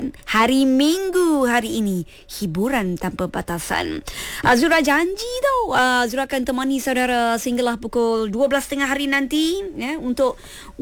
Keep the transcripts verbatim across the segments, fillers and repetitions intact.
batasan. Hari Minggu hari ini, hiburan tanpa batasan. Azura janji tau, Azura akan temani saudara sehinggalah pukul dua belas tiga puluh hari nanti ya, untuk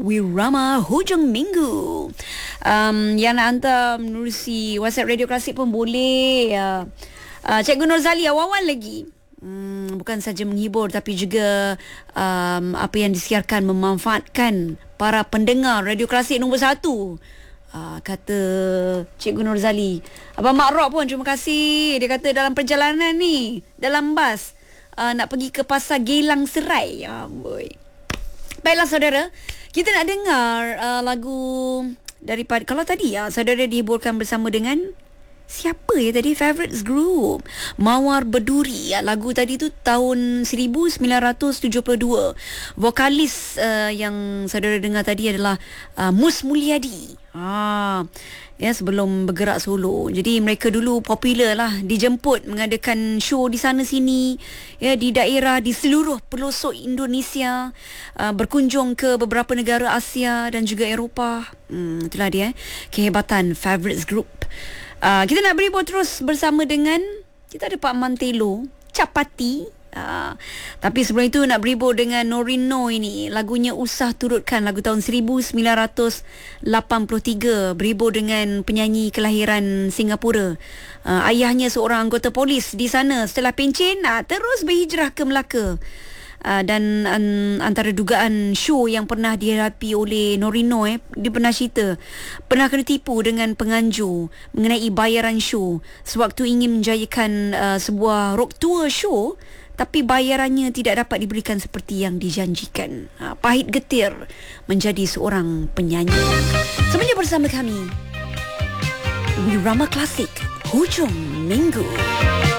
Wirama Hujung Minggu. Um, yang nak hantar menerusi WhatsApp Radio Klasik pun boleh. Uh, uh, Cikgu Norzali awal-awal lagi. Hmm, bukan saja menghibur tapi juga um, apa yang disiarkan memanfaatkan para pendengar Radio Klasik nombor satu. Uh, kata Cikgu Norzali. Abang Mak Rock pun terima kasih. Dia kata dalam perjalanan ni, dalam bas, uh, nak pergi ke Pasar Geylang Serai. Amboi. Baiklah saudara, kita nak dengar uh, lagu daripada, kalau tadi ya, saudara dihiburkan bersama dengan siapa ya tadi? Favorites Group, Mawar Berduri ya. Lagu tadi tu tahun seribu sembilan ratus tujuh puluh dua. Vokalis uh, yang saudara dengar tadi adalah uh, Mus Mulyadi. Ah, ya, sebelum bergerak solo. Jadi mereka dulu popular lah, dijemput mengadakan show di sana sini ya, di daerah di seluruh pelosok Indonesia, uh, berkunjung ke beberapa negara Asia dan juga Eropah. Hmm, itulah dia eh, kehebatan Favorites Group. Uh, kita nak berhibur terus bersama dengan, kita ada Pak Mantelo Capati. Uh, tapi sebelum itu nak berhibur dengan Norino ini. Lagunya Usah Turutkan, lagu tahun seribu sembilan ratus lapan puluh tiga. Berhibur dengan penyanyi kelahiran Singapura. Uh, ayahnya seorang anggota polis di sana. Setelah pencen, uh, terus berhijrah ke Melaka. Uh, dan um, antara dugaan show yang pernah dihadapi oleh Norino, eh, dia pernah cerita pernah kena tipu dengan penganjur mengenai bayaran show sewaktu ingin menjayakan uh, sebuah rock tour show, tapi bayarannya tidak dapat diberikan seperti yang dijanjikan. Uh, pahit getir menjadi seorang penyanyi. Semuanya bersama kami Wirama Klasik Hujung Minggu.